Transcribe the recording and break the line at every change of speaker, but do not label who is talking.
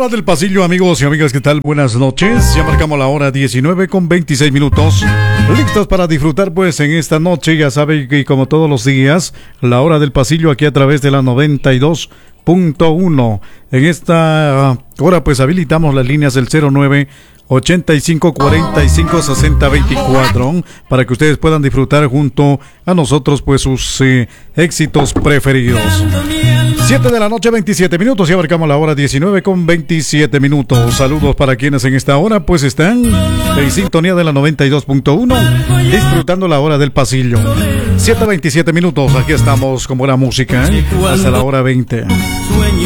hora del pasillo, amigos y amigas, ¿qué tal? Buenas noches. Ya marcamos la hora 19:26. Listos para disfrutar pues en esta noche, ya saben que como todos los días, la hora del pasillo aquí a través de la 92.1. En esta hora pues habilitamos las líneas del 09 85 45 60 24 para que ustedes puedan disfrutar junto a nosotros pues sus éxitos preferidos. 7 de la noche, 27 minutos, y abarcamos la hora 19:27. Saludos para quienes en esta hora pues están en sintonía de la 92.1, disfrutando la hora del pasillo. 7:27 minutos, aquí estamos con buena música hasta la hora 20.